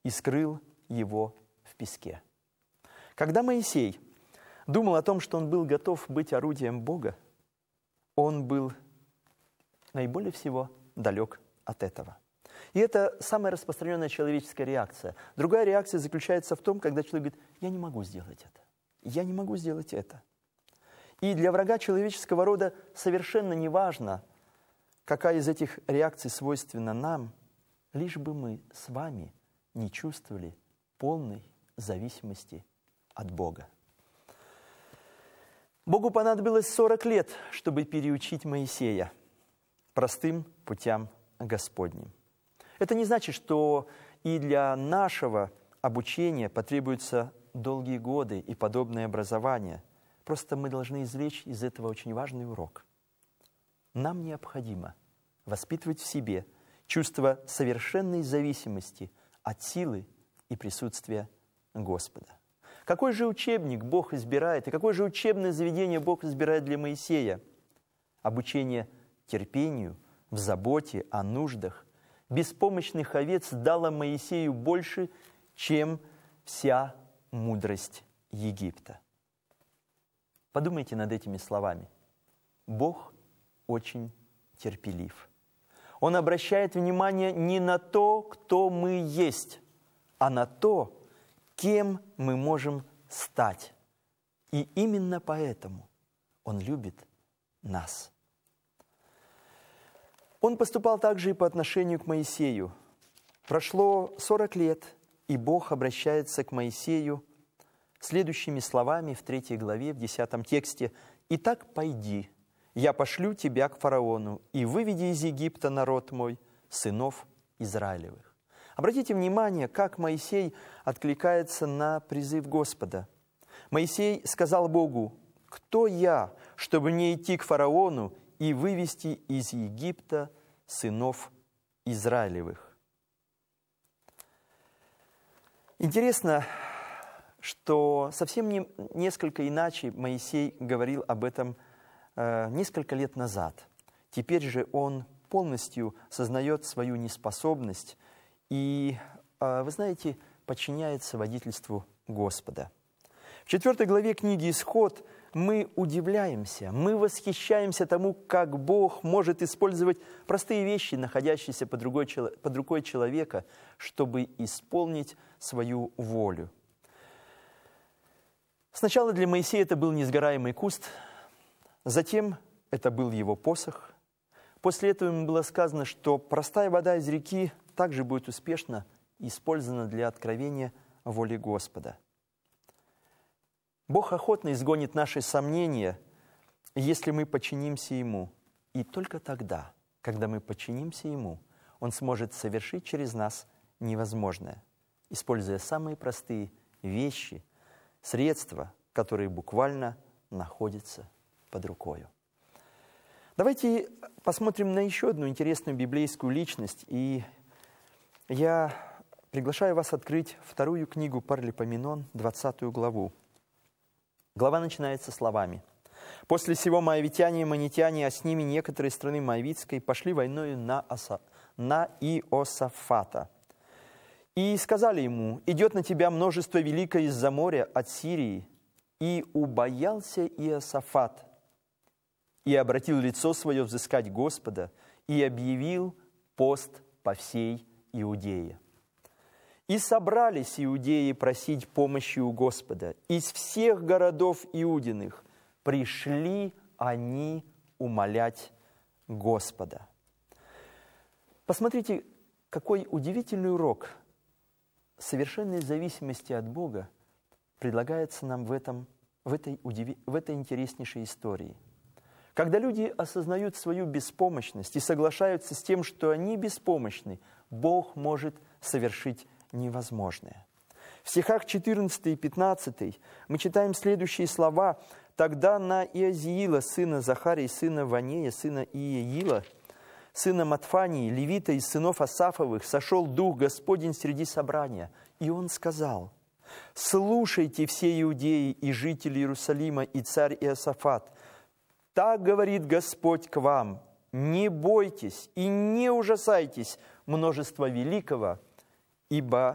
и скрыл его в песке. Когда Моисей думал о том, что он был готов быть орудием Бога, он был наиболее всего далек от этого. И это самая распространенная человеческая реакция. Другая реакция заключается в том, когда человек говорит: я не могу сделать это, я не могу сделать это. И для врага человеческого рода совершенно не важно, какая из этих реакций свойственна нам, лишь бы мы с вами не чувствовали полной зависимости от Бога. Богу понадобилось 40 лет, чтобы переучить Моисея простым путям Господним. Это не значит, что и для нашего обучения потребуются долгие годы и подобное образование. Просто мы должны извлечь из этого очень важный урок. Нам необходимо воспитывать в себе чувство совершенной зависимости от силы и присутствия Господа. Какой же учебник Бог избирает, и какое же учебное заведение Бог избирает для Моисея? Обучение терпению, в заботе о нуждах беспомощных овец дало Моисею больше, чем вся мудрость Египта. Подумайте над этими словами. Бог очень терпелив. Он обращает внимание не на то, кто мы есть, а на то, кем мы можем стать. И именно поэтому Он любит нас. Он поступал также и по отношению к Моисею. Прошло 40 лет, и Бог обращается к Моисею следующими словами в 3 главе, в 10 тексте. «Итак, пойди, я пошлю тебя к фараону, и выведи из Египта народ мой, сынов Израилевых». Обратите внимание, как Моисей откликается на призыв Господа. Моисей сказал Богу: «Кто я, чтобы не идти к фараону и вывести из Египта сынов Израилевых?» Интересно, что совсем несколько иначе Моисей говорил об этом несколько лет назад. Теперь же он полностью сознает свою неспособность и, вы знаете, подчиняется водительству Господа. В 4 главе книги «Исход» мы удивляемся, мы восхищаемся тому, как Бог может использовать простые вещи, находящиеся под рукой человека, чтобы исполнить свою волю. Сначала для Моисея это был несгораемый куст, затем это был его посох. После этого ему было сказано, что простая вода из реки также будет успешно использована для откровения воли Господа. Бог охотно изгонит наши сомнения, если мы подчинимся Ему. И только тогда, когда мы подчинимся Ему, Он сможет совершить через нас невозможное, используя самые простые вещи, средства, которые буквально находятся под рукою. Давайте посмотрим на еще одну интересную библейскую личность. И я приглашаю вас открыть 2 книгу Паралипоменон, 20 главу. Глава начинается словами: «После сего моавитяне и манитяне, а с ними некоторые страны моавитской, пошли войною на Иосафата. И сказали ему: идет на тебя множество великое из-за моря от Сирии. И убоялся Иосафат, и обратил лицо свое взыскать Господа, и объявил пост по всей Иудее. И собрались иудеи просить помощи у Господа. Из всех городов Иудиных пришли они умолять Господа». Посмотрите, какой удивительный урок совершенной зависимости от Бога предлагается нам в этой интереснейшей истории. Когда люди осознают свою беспомощность и соглашаются с тем, что они беспомощны, Бог может совершить невозможное. В стихах 14 и 15 мы читаем следующие слова: «Тогда на Иозиила, сына Захарии, сына Ванея, сына Иеила, сына Матфании, левита из сынов Асафовых, сошел Дух Господень среди собрания. И он сказал: слушайте все иудеи и жители Иерусалима, и царь Иосафат. Так говорит Господь к вам: не бойтесь и не ужасайтесь множества великого, ибо